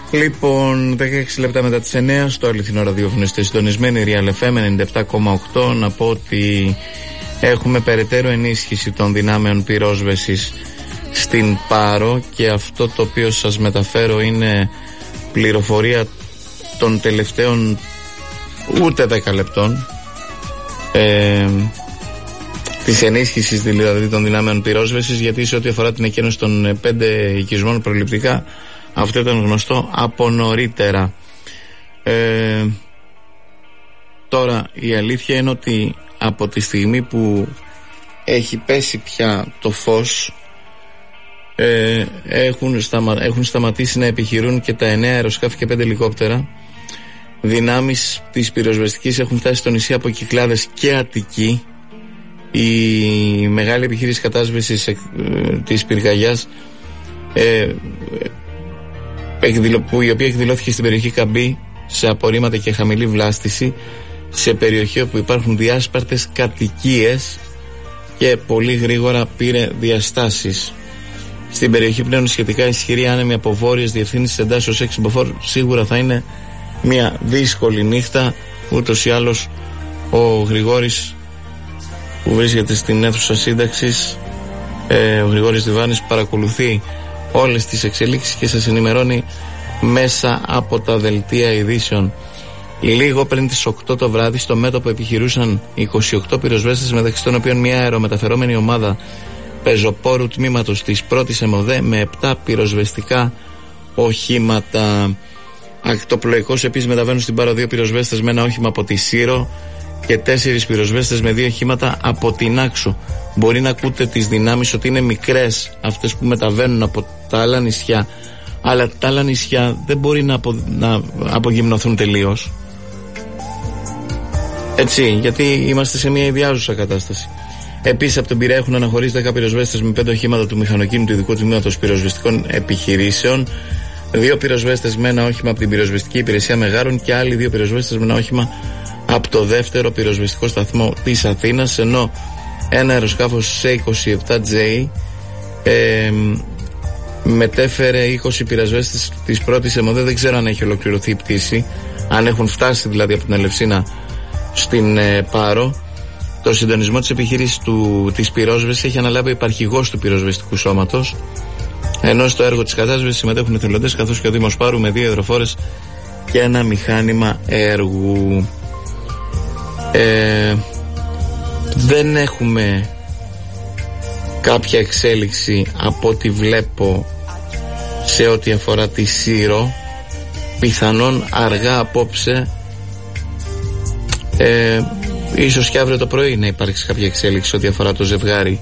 Λοιπόν, 16 λεπτά μετά τις 9 στο αληθινό ραδιόφωνο είστε συντονισμένοι, Real FM 97,8. Να πω ότι έχουμε περαιτέρω ενίσχυση των δυνάμεων πυρόσβεσης στην Πάρο και αυτό το οποίο σας μεταφέρω είναι πληροφορία των τελευταίων ούτε 10 λεπτών της ενίσχυσης δηλαδή των δυνάμεων πυρόσβεσης, γιατί σε ό,τι αφορά την εκκίνηση των 5 οικισμών προληπτικά αυτό ήταν γνωστό από νωρίτερα. Τώρα η αλήθεια είναι ότι από τη στιγμή που έχει πέσει πια το φως έχουν σταματήσει να επιχειρούν και τα 9 αεροσκάφη και 5 ελικόπτερα. Δυνάμεις της πυροσβεστικής έχουν φτάσει στο νησί από Κυκλάδες και Αττική. Η μεγάλη επιχείρηση κατάσβεσης της πυρκαγιάς η οποία εκδηλώθηκε στην περιοχή Καμπή σε απορρίμματα και χαμηλή βλάστηση, σε περιοχή όπου υπάρχουν διάσπαρτες κατοικίες και πολύ γρήγορα πήρε διαστάσεις. Στην περιοχή πλέον σχετικά ισχυρή άνεμη από βόρειες διευθύνσεις εντάσσεως 6 μποφόρ. Σίγουρα θα είναι μια δύσκολη νύχτα. Ούτως ή άλλως ο Γρηγόρης που βρίσκεται στην αίθουσα σύνταξης, ο Γρηγόρης Διβάνης, παρακολουθεί όλες τις εξελίξεις και σας ενημερώνει μέσα από τα δελτία ειδήσεων. Λίγο πριν τις 8 το βράδυ στο μέτωπο επιχειρούσαν 28 πυροσβέστες, μεταξύ των οποίων μια αερομεταφερόμενη ομάδα πεζοπόρου τμήματος της πρώτης ΕΜΟΔΕ με 7 πυροσβεστικά οχήματα. Ακτοπλοϊκώς επίσης μεταβαίνουν στην Πάρο 2 πυροσβέστες με ένα όχημα από τη Σύρο και 4 πυροσβέστες με 2 οχήματα από την Άξο. Μπορεί να ακούτε τις δυνάμεις ότι είναι μικρές αυτές που μεταβαίνουν από τα άλλα νησιά, αλλά τα άλλα νησιά δεν μπορεί να απογυμνοθούν τελείως. Έτσι, γιατί είμαστε σε μια ιδιάζουσα κατάσταση. Επίσης από τον Πειραιά έχουν αναχωρήσει 10 πυροσβέστες με 5 οχήματα του μηχανοκίνητου ειδικού τμήματος πυροσβεστικών επιχειρήσεων, 2 πυροσβέστες με ένα όχημα από την πυροσβεστική υπηρεσία Μεγάρων και άλλοι 2 πυροσβέστες με ένα όχημα από το δεύτερο πυροσβεστικό σταθμό της Αθήνας, ενώ ένα αεροσκάφος C-27J μετέφερε 20 πυροσβέστες της πρώτης ΕΜΟΔΕ. Δεν ξέρω αν έχει ολοκληρωθεί η πτήση, αν έχουν φτάσει δηλαδή από την Ελευσίνα στην Πάρο. Το συντονισμό της επιχείρησης της πυρόσβεσης έχει αναλάβει ο υπαρχηγός του πυροσβεστικού σώματος, ενώ στο έργο της κατάσβεσης συμμετέχουν εθελοντές καθώς και ο Δήμος Πάρου με 2 υδροφόρες και ένα μηχάνημα έργου. Δεν έχουμε κάποια εξέλιξη από ό,τι βλέπω σε ό,τι αφορά τη Σύρο. Πιθανόν αργά απόψε, ίσως και αύριο το πρωί να υπάρξει κάποια εξέλιξη ό,τι αφορά το ζευγάρι,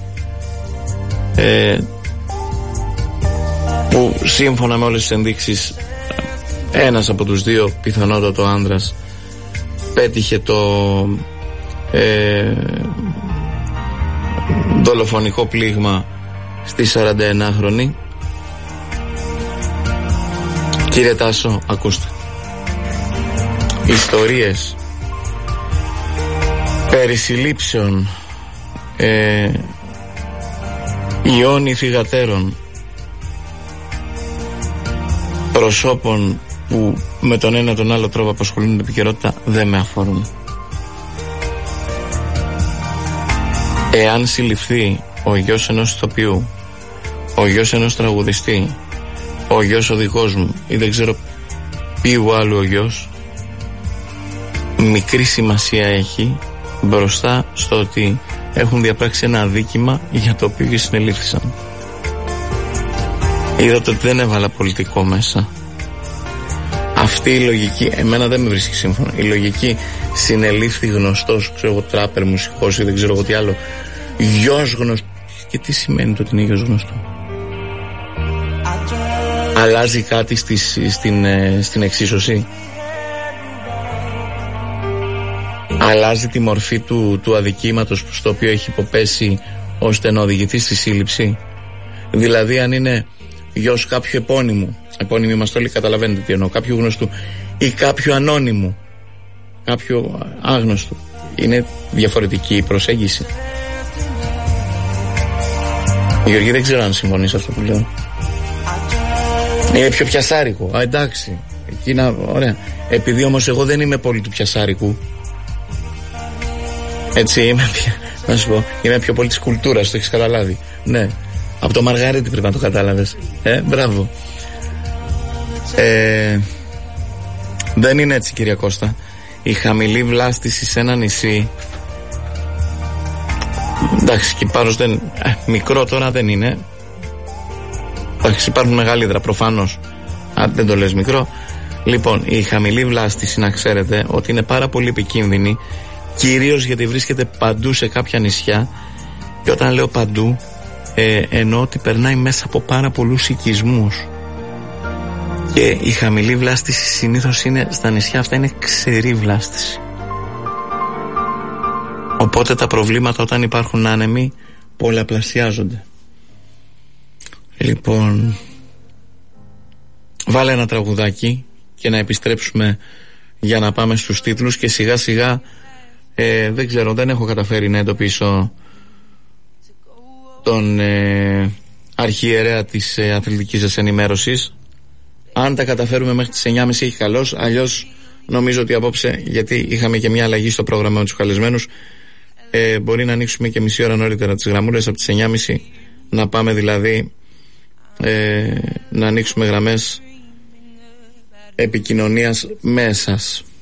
που σύμφωνα με όλες τις ενδείξεις ένας από τους δύο, πιθανότατο άνδρας, πέτυχε το δολοφονικό πλήγμα στη 41χρονη. Κύριε Τάσο, ακούστε. Ιστορίες περί συλλήψεων ιών θυγατέρων, προσώπων που με τον ένα τον άλλο τρόπο απασχολούν την επικαιρότητα, δεν με αφορούν. Εάν συλληφθεί ο γιος ενός ηθοποιού, ο γιος ενός τραγουδιστή, ο γιος οδηγός μου ή δεν ξέρω ποιου άλλου ο γιος, μικρή σημασία έχει μπροστά στο ότι έχουν διαπράξει ένα αδίκημα για το οποίο και συνελήφθησαν. Είδατε ότι δεν έβαλα πολιτικό μέσα. Αυτή η λογική εμένα δεν με βρίσκει σύμφωνα. Η λογική συνελήφθη γνωστός, ξέρω εγώ, τράπερ, μουσικός ή δεν ξέρω εγώ τι άλλο, γιος γνωστό. Και τι σημαίνει το ότι είναι γιος γνωστό? Αλλάζει κάτι στην εξίσωση? Αλλάζει τη μορφή του αδικήματος στο οποίο έχει υποπέσει ώστε να οδηγηθεί στη σύλληψη? Δηλαδή αν είναι γιος κάποιου επώνυμου, επώνυμοι είμαστε όλοι, καταλαβαίνετε τι εννοώ, κάποιου γνωστού ή κάποιου ανώνυμου, κάποιου άγνωστου, είναι διαφορετική η προσέγγιση. Γιώργη, δεν ξέρω αν συμφωνείς αυτό που λέω. Είναι πιο πιασάρικο. Εντάξει. Εκείνα, ωραία. Επειδή όμως εγώ δεν είμαι πολύ του πιασάρικου. Έτσι είμαι. Να σου πω, είμαι πιο πολύ της κουλτούρας, το έχεις καταλάβει. Ναι. Από το Μαργαρίτη πρέπει να το κατάλαβες. Μπράβο. Δεν είναι έτσι, κυρία Κώστα. Η χαμηλή βλάστηση σε ένα νησί, εντάξει, Κυπάρος δεν, μικρό τώρα δεν είναι. Εντάξει, υπάρχουν μεγαλύτερα προφανώς. Αν δεν το λες μικρό. Λοιπόν, η χαμηλή βλάστηση, να ξέρετε ότι είναι πάρα πολύ επικίνδυνη, κυρίως γιατί βρίσκεται παντού σε κάποια νησιά. Και όταν λέω παντού, εννοώ ότι περνάει μέσα από πάρα πολλούς οικισμούς. Και η χαμηλή βλάστηση συνήθως είναι στα νησιά αυτά, είναι ξερή βλάστηση. Οπότε τα προβλήματα όταν υπάρχουν άνεμοι πολλαπλασιάζονται. Λοιπόν, βάλε ένα τραγουδάκι και να επιστρέψουμε για να πάμε στους τίτλους. Και σιγά σιγά δεν ξέρω, δεν έχω καταφέρει να εντοπίσω τον αρχιερέα της αθλητικής σας ενημέρωσης. Αν τα καταφέρουμε μέχρι τις 9.30 έχει καλώς. Αλλιώς νομίζω ότι απόψε, γιατί είχαμε και μια αλλαγή στο πρόγραμμα με τους καλεσμένους, μπορεί να ανοίξουμε και μισή ώρα νωρίτερα τις γραμμούλες από τις 9.30, να πάμε δηλαδή να ανοίξουμε γραμμές επικοινωνίας με εσάς.